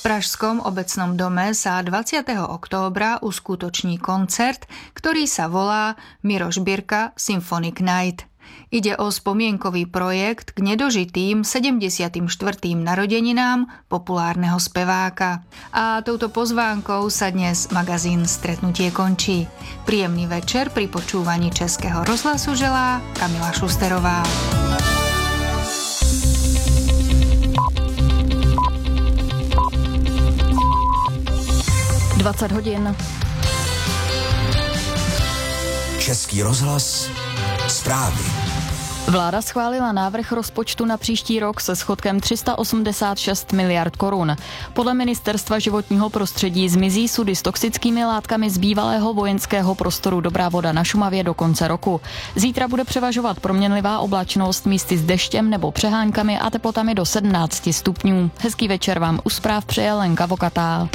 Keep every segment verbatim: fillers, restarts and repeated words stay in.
Pražskom obecnom dome sa dvadsiateho októbra uskutoční koncert, ktorý sa volá Miroš Birka Symphonic Night. Ide o spomienkový projekt k nedožitým sedemdesiatym štvrtým narodeninám populárneho speváka. A touto pozvánkou sa dnes magazín Stretnutie končí. Príjemný večer pri počúvaní Českého rozhlasu želá Kamila Šusterová. dvacet hodin. Český rozhlas, zprávy. Vláda schválila návrh rozpočtu na příští rok se schodkem tři sta osmdesát šest miliard korun. Podle Ministerstva životního prostředí zmizí sudy s toxickými látkami z bývalého vojenského prostoru Dobrá voda na Šumavě do konce roku. Zítra bude převažovat proměnlivá oblačnost místy s deštěm nebo přeháňkami a teplotami do sedmnáct stupňů. Hezký večer vám u zpráv přeje Lenka Vokatá.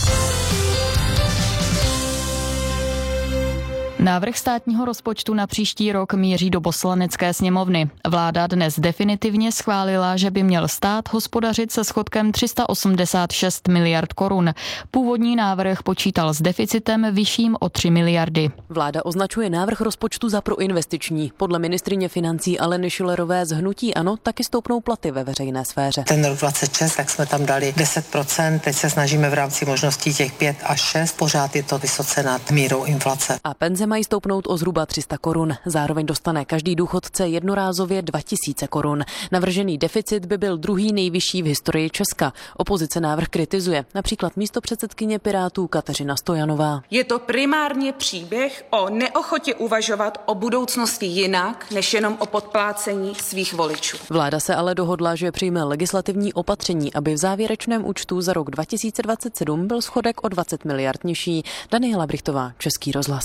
Návrh státního rozpočtu na příští rok míří do Poslanecké sněmovny. Vláda dnes definitivně schválila, že by měl stát hospodařit se schodkem tři sta osmdesát šest miliard korun. Původní návrh počítal s deficitem vyšším o tři miliardy. Vláda označuje návrh rozpočtu za proinvestiční. Podle ministryně financí Aleny Schillerové z hnutí ANO taky stoupnou platy ve veřejné sféře. Ten rok dvacet šest, tak jsme tam dali deset procent, teď se snažíme v rámci možností těch pět až šest, pořád je to vysoce nad mírou inflace. A penze mají stoupnout o zhruba tři sta korun. Zároveň dostane každý důchodce jednorázově dva tisíce korun. Navržený deficit by byl druhý nejvyšší v historii Česka. Opozice návrh kritizuje, například místopředsedkyně Pirátů Kateřina Stojanová. Je to primárně příběh o neochotě uvažovat o budoucnosti jinak, než jenom o podplácení svých voličů. Vláda se ale dohodla, že přijme legislativní opatření, aby v závěrečném účtu za rok dva tisíce dvacet sedm byl schodek o dvacet miliard nižší. Daniela Brichtová, Český rozhlas.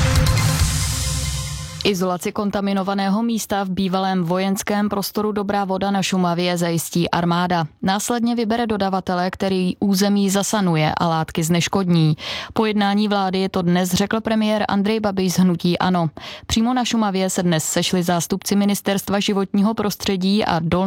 Izolaci kontaminovaného místa v bývalém vojenském prostoru Dobrá voda na Šumavě zajistí armáda. Následně vybere dodavatele, který území zasanuje a látky zneškodní. Po jednání vlády to dnes řekl premiér Andrej Babiš z hnutí ANO. Přímo na Šumavě se dnes sešli zástupci Ministerstva životního prostředí a Dolní